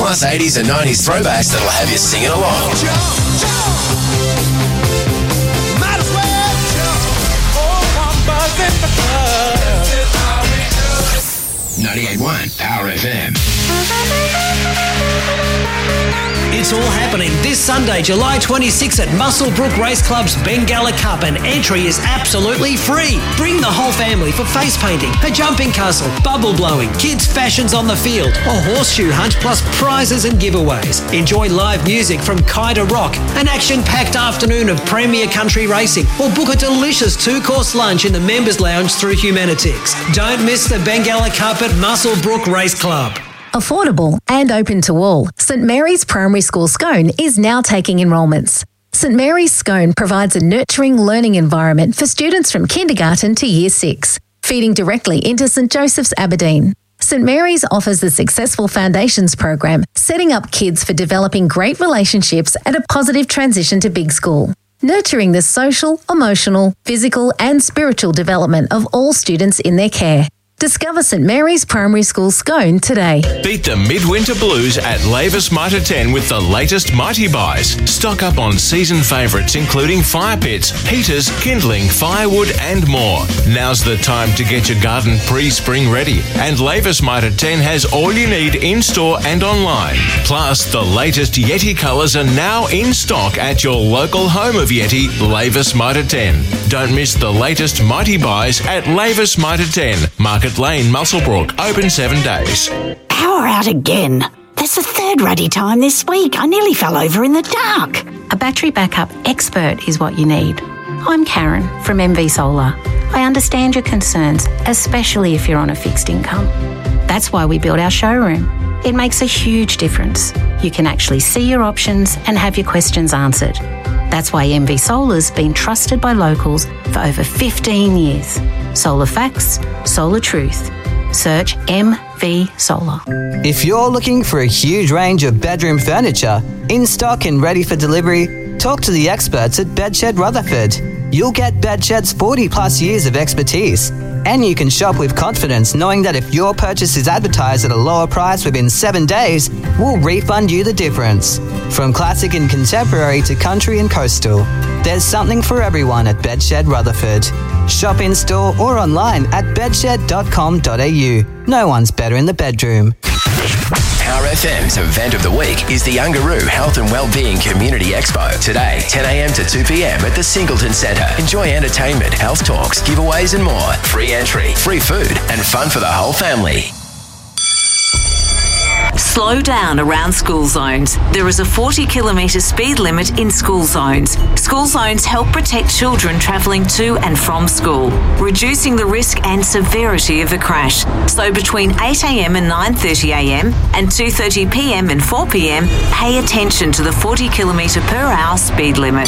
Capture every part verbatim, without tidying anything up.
plus eighties and nineties throwbacks that'll have you singing along. Jump, jump. Might as well jump. Oh, I'm buzzing the club. This is how we do. ninety-eight point one Power F M. It's all happening this Sunday, July twenty-sixth at Muswellbrook Race Club's Bengala Cup, and entry is absolutely free. Bring the whole family for face painting, a jumping castle, bubble blowing, kids' fashions on the field, a horseshoe hunt, plus prizes and giveaways. Enjoy live music from Kaida Rock, an action-packed afternoon of premier country racing, or book a delicious two-course lunch in the members' lounge through Humanitix. Don't miss the Bengala Cup at Muswellbrook Race Club. Affordable and open to all, St Mary's Primary School Scone is now taking enrolments. St Mary's Scone provides a nurturing learning environment for students from kindergarten to year six, feeding directly into St Joseph's Aberdeen. St Mary's offers the Successful Foundations program, setting up kids for developing great relationships and a positive transition to big school, nurturing the social, emotional, physical and spiritual development of all students in their care. Discover St Mary's Primary School Scone today. Beat the midwinter blues at Lavis Mitre ten with the latest Mighty Buys. Stock up on season favourites including fire pits, heaters, kindling, firewood and more. Now's the time to get your garden pre-spring ready, and Lavis Mitre ten has all you need in-store and online. Plus, the latest Yeti colours are now in stock at your local home of Yeti, Lavis Mitre ten. Don't miss the latest Mighty Buys at Lavis Mitre ten, Market Lane, Muswellbrook, open seven days. Power out again. That's the third ruddy time this week. I nearly fell over in the dark. A battery backup expert is what you need. I'm Karen from M V Solar. I understand your concerns, especially if you're on a fixed income. That's why we built our showroom. It makes a huge difference. You can actually see your options and have your questions answered. That's why M V Solar's been trusted by locals for over fifteen years. Solar facts, solar truth. Search M V Solar. If you're looking for a huge range of bedroom furniture, in stock and ready for delivery, talk to the experts at Bedshed Rutherford. You'll get Bedshed's forty plus years of expertise, and you can shop with confidence knowing that if your purchase is advertised at a lower price within seven days, we'll refund you the difference. From classic and contemporary to country and coastal, there's something for everyone at Bedshed Rutherford. Shop in store or online at bedshed dot com dot a u. No one's better in the bedroom. Power F M's event of the week is the Ungaroo Health and Wellbeing Community Expo. Today, ten a m to two p m at the Singleton Centre. Enjoy entertainment, health talks, giveaways and more. Free entry, free food and fun for the whole family. Slow down around school zones. There is a forty kilometre speed limit in school zones. School zones help protect children travelling to and from school, reducing the risk and severity of a crash. So between eight a m and nine thirty a m and two thirty p m and four p m, pay attention to the forty kilometre per hour speed limit.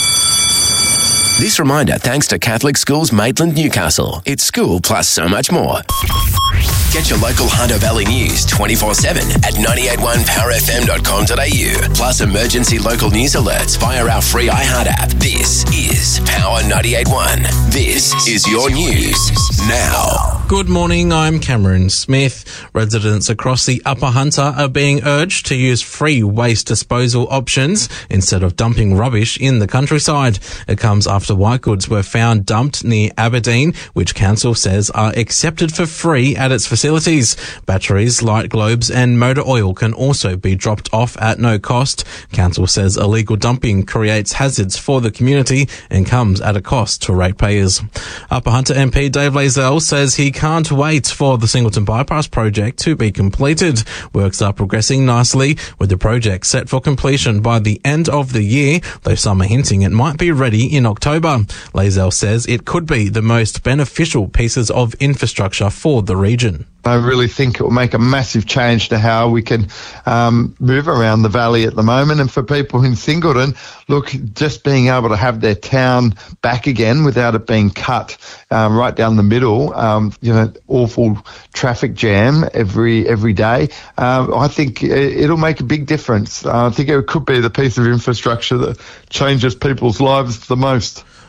This reminder thanks to Catholic Schools Maitland, Newcastle. It's school plus so much more. Get your local Hunter Valley news twenty-four seven at nine eight one power f m dot com dot a u. Plus emergency local news alerts via our free iHeart app. This is Power ninety-eight point one. This is your news now. Good morning, I'm Cameron Smith. Residents across the Upper Hunter are being urged to use free waste disposal options instead of dumping rubbish in the countryside. It comes after white goods were found dumped near Aberdeen, which council says are accepted for free at its facilities. Batteries, light globes and motor oil can also be dropped off at no cost. Council says illegal dumping creates hazards for the community and comes at a cost to ratepayers. Upper Hunter M P Dave Lazell says he can't wait for the Singleton Bypass project to be completed. Works are progressing nicely, with the project set for completion by the end of the year, though some are hinting it might be ready in October. Lazell says it could be the most beneficial pieces of infrastructure for the region. I really think it will make a massive change to how we can um, move around the valley at the moment. And for people in Singleton, look, just being able to have their town back again without it being cut um, right down the middle, um, you know, awful traffic jam every every day, um, I think it'll make a big difference. Uh, I think it could be the piece of infrastructure that changes people's lives the most.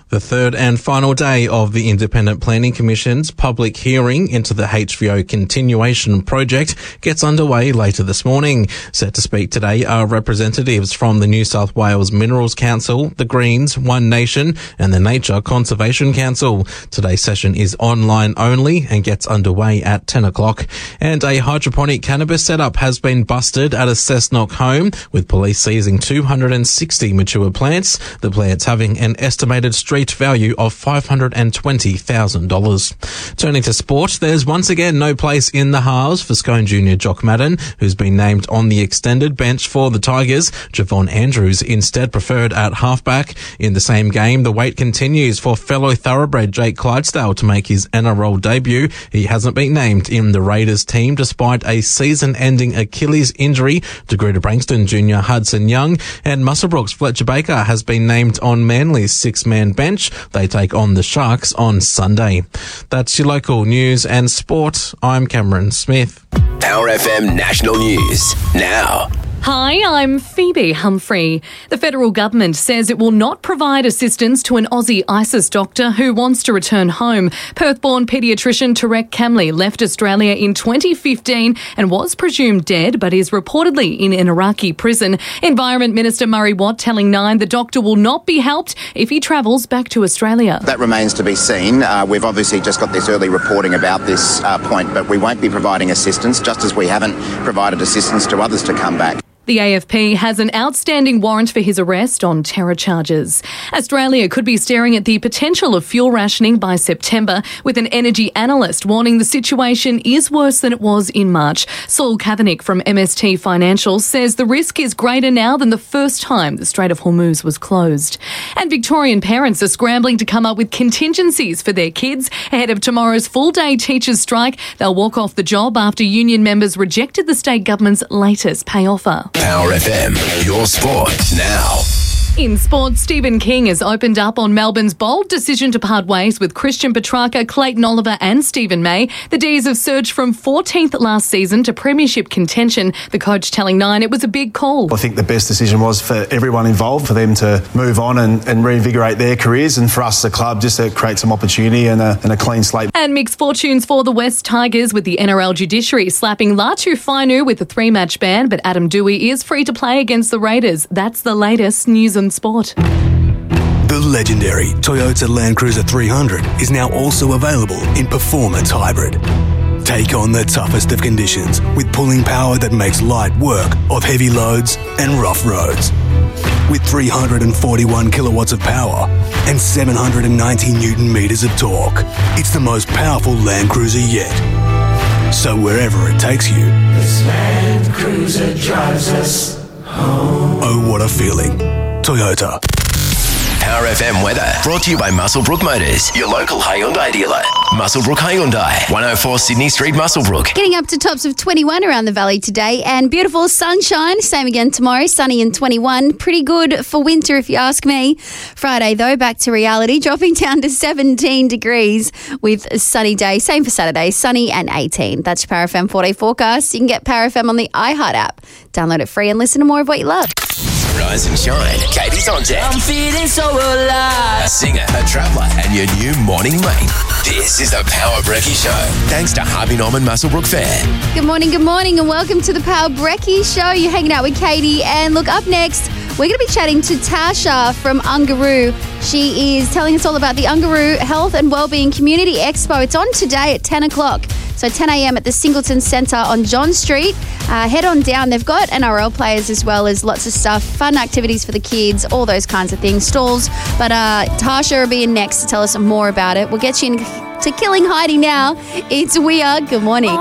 The third and final day of the Independent Planning Commission's public hearing into the H V O continuation project gets underway later this morning. Set to speak today are representatives from the New South Wales Minerals Council, the Greens, One Nation and the Nature Conservation Council. Today's session is online only and gets underway at ten o'clock. And a hydroponic cannabis setup has been busted at a Cessnock home, with police seizing two hundred sixty mature plants, the plants having an estimated street value of five hundred twenty thousand dollars. Turning to sport, there's once again no place in the halves for Scone Junior Jock Madden, who's been named on the extended bench for the Tigers. Javon Andrews instead preferred at halfback. In the same game, the wait continues for fellow thoroughbred Jake Clydesdale to make his N R L debut. He hasn't been named in the Raiders team despite a season-ending Achilles injury. DeGruda Brankston Junior Hudson Young and Muswellbrook's Fletcher Baker has been named on Manly's six-man bench. They take on the Sharks on Sunday. That's your local news and sport. I'm Cameron Smith. Power F M National News now. Hi, I'm Phoebe Humphrey. The federal government says it will not provide assistance to an Aussie ISIS doctor who wants to return home. Perth-born paediatrician Tarek Kamli left Australia in twenty fifteen and was presumed dead, but is reportedly in an Iraqi prison. Environment Minister Murray Watt telling Nine the doctor will not be helped if he travels back to Australia. That remains to be seen. Uh, we've obviously just got this early reporting about this uh, point, but we won't be providing assistance, just as we haven't provided assistance to others to come back. The A F P has an outstanding warrant for his arrest on terror charges. Australia could be staring at the potential of fuel rationing by September, with an energy analyst warning the situation is worse than it was in March. Saul Kavanagh from M S T Financial says the risk is greater now than the first time the Strait of Hormuz was closed. And Victorian parents are scrambling to come up with contingencies for their kids ahead of tomorrow's full-day teachers' strike. They'll walk off the job after union members rejected the state government's latest pay offer. Power F M, your sport now. In sport, Stephen King has opened up on Melbourne's bold decision to part ways with Christian Petrarca, Clayton Oliver and Stephen May. The D's have surged from fourteenth last season to premiership contention. The coach telling Nine it was a big call. I think the best decision was for everyone involved, for them to move on and, and reinvigorate their careers, and for us, the club, just to create some opportunity and a, and a clean slate. And mixed fortunes for the West Tigers, with the N R L judiciary slapping Latu Fainu with a three-match ban, but Adam Dewey is free to play against the Raiders. That's the latest news and sport. The legendary Toyota Land Cruiser three hundred is now also available in Performance Hybrid. Take on the toughest of conditions with pulling power that makes light work of heavy loads and rough roads. With three hundred forty-one kilowatts of power and seven hundred ninety newton meters of torque, it's the most powerful Land Cruiser yet. So wherever it takes you, this Land Cruiser drives us home. Oh, what a feeling. Toyota. Power F M weather brought to you by Muswellbrook Motors, your local Hyundai dealer. Muswellbrook Hyundai, one oh four Sydney Street, Muswellbrook. Getting up to tops of twenty-one around the valley today, and beautiful sunshine. Same again tomorrow, sunny and twenty-one. Pretty good for winter if you ask me. Friday though, back to reality, dropping down to seventeen degrees with a sunny day. Same for Saturday, sunny and eighteen. That's your Power F M four-day forecast. You can get Power F M on the iHeart app. Download it free and listen to more of what you love. Rise and shine. Katie's on deck. I'm feeling so alive. A singer, a traveller, and your new morning mate. This is the Power Brekkie Show. Thanks to Harvey Norman Muswellbrook Fair. Good morning, good morning, and welcome to the Power Brekkie Show. You're hanging out with Katie, and look, up next, we're going to be chatting to Tasha from Ungaroo. She is telling us all about the Ungaroo Health and Wellbeing Community Expo. It's on today at ten o'clock. So ten a.m. at the Singleton Centre on John Street. Uh, head on down. They've got N R L players as well as lots of stuff, fun activities for the kids, all those kinds of things, stalls. But uh, Tasha will be in next to tell us more about it. We'll get you into Killing Heidi now. It's We Are. Good morning.